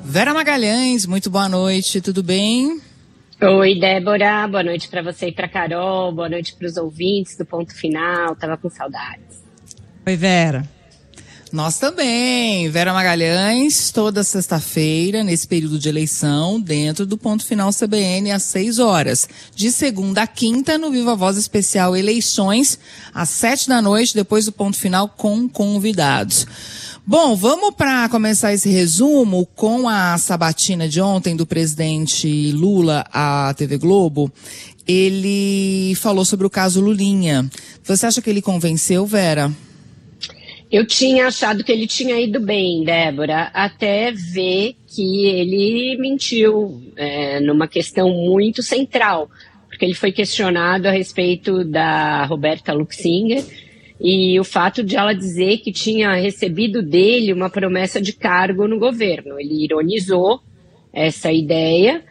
Vera Magalhães, muito boa noite, tudo bem? Oi, Débora, boa noite para você e para Carol, boa noite para os ouvintes do Ponto Final, tava com saudades. Oi, Vera. Nós também, Vera Magalhães, toda sexta-feira, nesse período de eleição, dentro do Ponto Final CBN, às 6 horas. De segunda a quinta, no Viva Voz Especial Eleições, às 7 da noite, depois do Ponto Final, com convidados. Bom, vamos para começar esse resumo com a sabatina de ontem do presidente Lula à TV Globo. Ele falou sobre o caso Lulinha. Você acha que ele convenceu, Vera? Eu tinha achado que ele tinha ido bem, Débora, até ver que ele mentiu numa questão muito central, porque ele foi questionado a respeito da Roberta Luxinger e o fato de ela dizer que tinha recebido dele uma promessa de cargo no governo. Ele ironizou essa ideia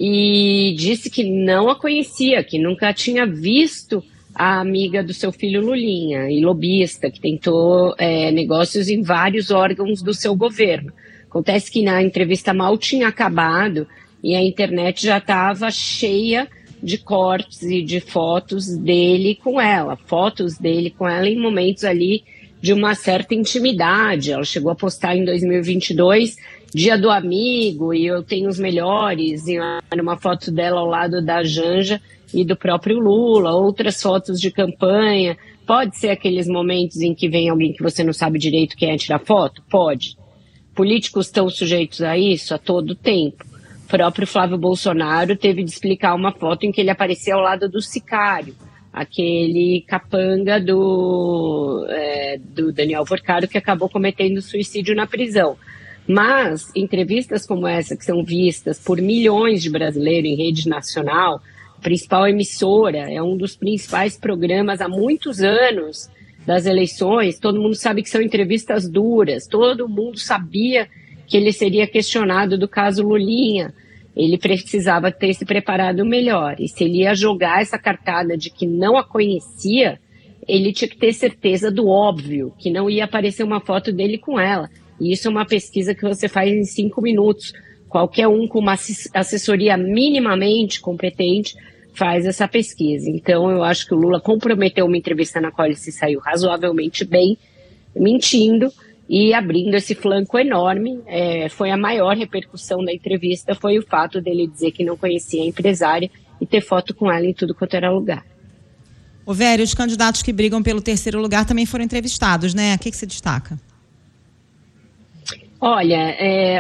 e disse que não a conhecia, que nunca tinha visto a amiga do seu filho Lulinha, e lobista, que tentou negócios em vários órgãos do seu governo. Acontece que na entrevista mal tinha acabado e a internet já estava cheia de cortes e de fotos dele com ela. Fotos dele com ela em momentos ali de uma certa intimidade. Ela chegou a postar em 2022, Dia do Amigo, e eu tenho os melhores, e uma foto dela ao lado da Janja e do próprio Lula, outras fotos de campanha. Pode ser aqueles momentos em que vem alguém que você não sabe direito quem é tirar foto? Pode. Políticos estão sujeitos a isso a todo tempo. O próprio Flávio Bolsonaro teve de explicar uma foto em que ele aparecia ao lado do sicário, aquele capanga do Daniel Vorcaro, que acabou cometendo suicídio na prisão. Mas entrevistas como essa, que são vistas por milhões de brasileiros em rede nacional, a principal emissora, é um dos principais programas há muitos anos das eleições, todo mundo sabe que são entrevistas duras, todo mundo sabia que ele seria questionado do caso Lulinha, ele precisava ter se preparado melhor, e se ele ia jogar essa cartada de que não a conhecia, ele tinha que ter certeza do óbvio, que não ia aparecer uma foto dele com ela, e isso é uma pesquisa que você faz em 5 minutos, qualquer um com uma assessoria minimamente competente faz essa pesquisa. Então eu acho que o Lula comprometeu uma entrevista na qual ele se saiu razoavelmente bem, mentindo e abrindo esse flanco enorme. Foi a maior repercussão da entrevista, foi o fato dele dizer que não conhecia a empresária e ter foto com ela em tudo quanto era lugar. Ô Vera, os candidatos que brigam pelo terceiro lugar também foram entrevistados, né? O que você destaca? Olha,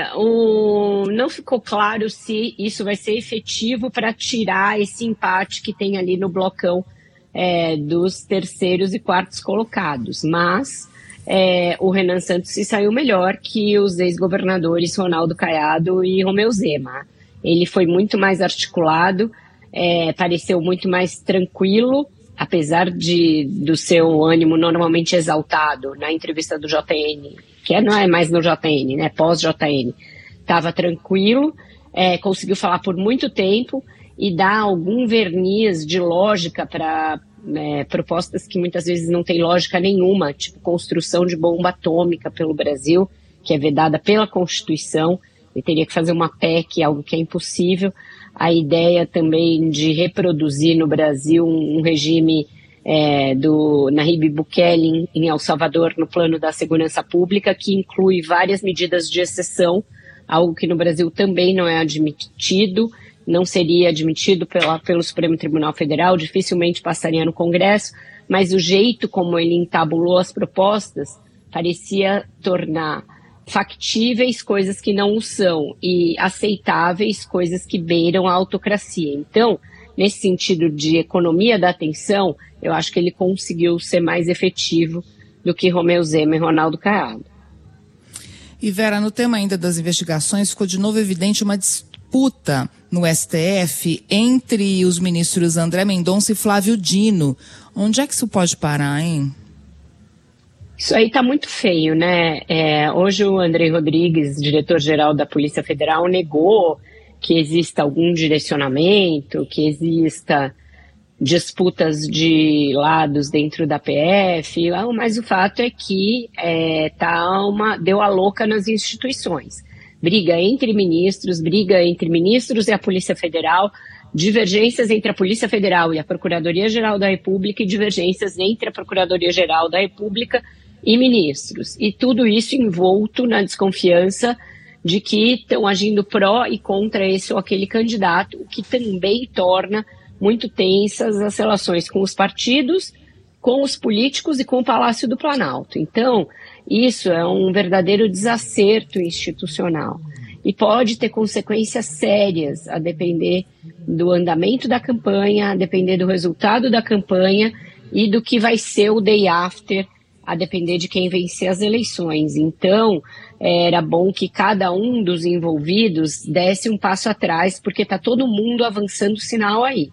não ficou claro se isso vai ser efetivo para tirar esse empate que tem ali no blocão dos terceiros e quartos colocados, mas o Renan Santos se saiu melhor que os ex-governadores Ronaldo Caiado e Romeu Zema. Ele foi muito mais articulado, pareceu muito mais tranquilo, apesar do seu ânimo normalmente exaltado na entrevista do JN, que não é mais no JN, né, pós-JN, estava tranquilo, conseguiu falar por muito tempo e dar algum verniz de lógica para propostas que muitas vezes não têm lógica nenhuma, tipo construção de bomba atômica pelo Brasil, que é vedada pela Constituição, e teria que fazer uma PEC, algo que é impossível. A ideia também de reproduzir no Brasil um regime do Nayib Bukele em El Salvador no plano da segurança pública, que inclui várias medidas de exceção, algo que no Brasil também não é admitido, não seria admitido pelo Supremo Tribunal Federal, dificilmente passaria no Congresso, mas o jeito como ele entabulou as propostas parecia tornar factíveis coisas que não o são e aceitáveis coisas que beiram a autocracia. Então, nesse sentido de economia da atenção, eu acho que ele conseguiu ser mais efetivo do que Romeu Zema e Ronaldo Caiado. E Vera, no tema ainda das investigações, ficou de novo evidente uma disputa no STF entre os ministros André Mendonça e Flávio Dino. Onde é que isso pode parar, hein? Isso aí está muito feio, né? Hoje o Andrei Rodrigues, diretor-geral da Polícia Federal, negou que exista algum direcionamento, que exista disputas de lados dentro da PF, mas o fato é que deu a louca nas instituições. briga entre ministros e a Polícia Federal, divergências entre a Polícia Federal e a Procuradoria-Geral da República e divergências entre a Procuradoria-Geral da República e ministros. E tudo isso envolto na desconfiança de que estão agindo pró e contra esse ou aquele candidato, o que também torna muito tensas as relações com os partidos, com os políticos e com o Palácio do Planalto. Então, isso é um verdadeiro desacerto institucional e pode ter consequências sérias a depender do andamento da campanha, a depender do resultado da campanha e do que vai ser o day after, a depender de quem vencer as eleições. Então, era bom que cada um dos envolvidos desse um passo atrás, porque está todo mundo avançando o sinal aí.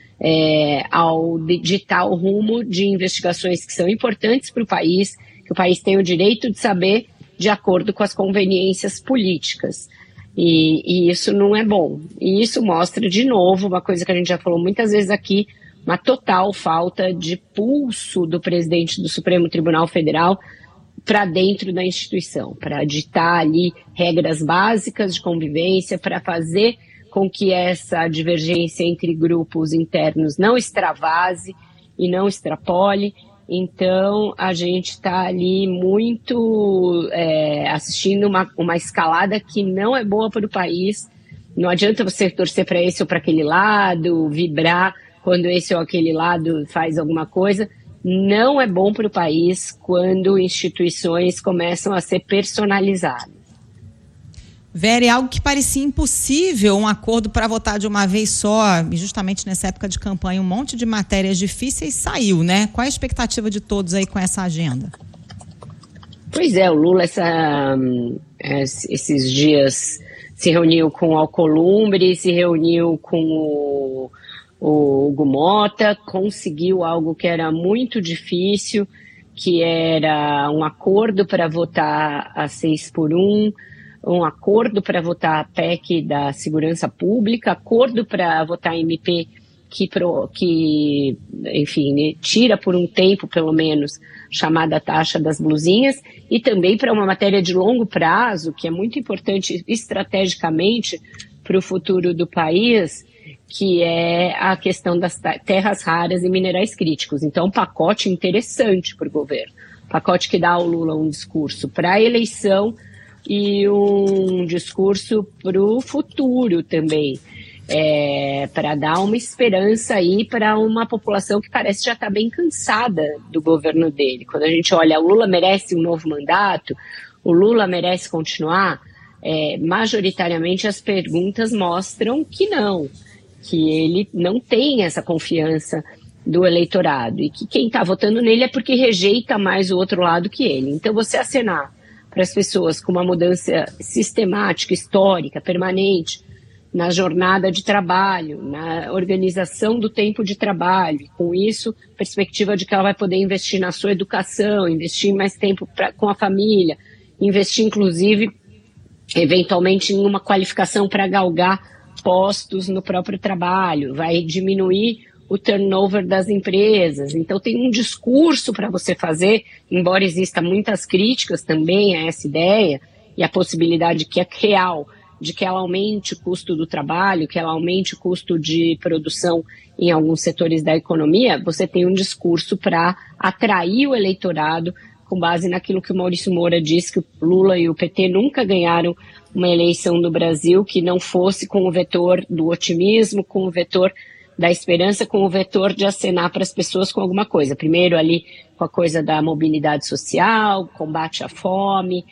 Ao ditar o rumo de investigações que são importantes para o país, que o país tem o direito de saber de acordo com as conveniências políticas. E isso não é bom. E isso mostra, de novo, uma coisa que a gente já falou muitas vezes aqui, uma total falta de pulso do presidente do Supremo Tribunal Federal para dentro da instituição, para ditar ali regras básicas de convivência, para fazer com que essa divergência entre grupos internos não extravase e não extrapole. Então, a gente está ali muito assistindo uma escalada que não é boa para o país. Não adianta você torcer para esse ou para aquele lado, vibrar quando esse ou aquele lado faz alguma coisa. Não é bom para o país quando instituições começam a ser personalizadas. Vera, é algo que parecia impossível, um acordo para votar de uma vez só, e justamente nessa época de campanha, um monte de matérias difíceis saiu, né? Qual é a expectativa de todos aí com essa agenda? Pois é, o Lula esses dias se reuniu com o Alcolumbre, se reuniu com o Hugo Mota, conseguiu algo que era muito difícil, que era um acordo para votar a 6x1, um acordo para votar a PEC da segurança pública, acordo para votar a MP que, enfim, tira por um tempo, pelo menos, chamada taxa das blusinhas, e também para uma matéria de longo prazo, que é muito importante estrategicamente para o futuro do país, que é a questão das terras raras e minerais críticos. Então, um pacote interessante para o governo, pacote que dá ao Lula um discurso para a eleição e um discurso para o futuro também, para dar uma esperança aí para uma população que parece já estar bem cansada do governo dele. Quando a gente olha, o Lula merece um novo mandato, o Lula merece continuar, majoritariamente as perguntas mostram que não, que ele não tem essa confiança do eleitorado e que quem está votando nele é porque rejeita mais o outro lado que ele. Então, você acenar para as pessoas com uma mudança sistemática, histórica, permanente, na jornada de trabalho, na organização do tempo de trabalho. Com isso, perspectiva de que ela vai poder investir na sua educação, investir mais tempo com a família, investir, inclusive, eventualmente, em uma qualificação para galgar postos no próprio trabalho, vai diminuir o turnover das empresas. Então, tem um discurso para você fazer, embora exista muitas críticas também a essa ideia, e a possibilidade que é real de que ela aumente o custo do trabalho, que ela aumente o custo de produção em alguns setores da economia. Você tem um discurso para atrair o eleitorado com base naquilo que o Maurício Moura disse, que o Lula e o PT nunca ganharam uma eleição no Brasil que não fosse com o vetor do otimismo, com o vetor da esperança, com o vetor de acenar para as pessoas com alguma coisa. Primeiro ali com a coisa da mobilidade social, combate à fome,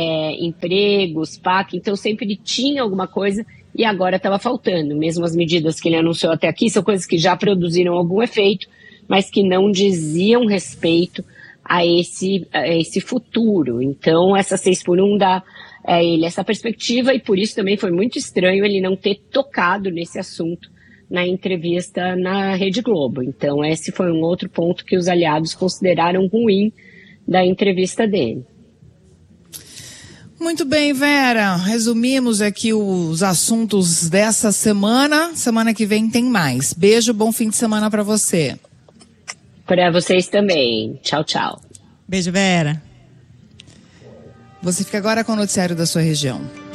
empregos, PAC, então sempre tinha alguma coisa e agora estava faltando. Mesmo as medidas que ele anunciou até aqui são coisas que já produziram algum efeito, mas que não diziam respeito a esse futuro. Então essa 6x1 dá a ele essa perspectiva e por isso também foi muito estranho ele não ter tocado nesse assunto na entrevista na Rede Globo. Então esse foi um outro ponto que os aliados consideraram ruim da entrevista dele. Muito bem, Vera. Resumimos aqui os assuntos dessa semana. Semana que vem tem mais. Beijo, bom fim de semana para você. Para vocês também. Tchau, tchau. Beijo, Vera. Você fica agora com o noticiário da sua região.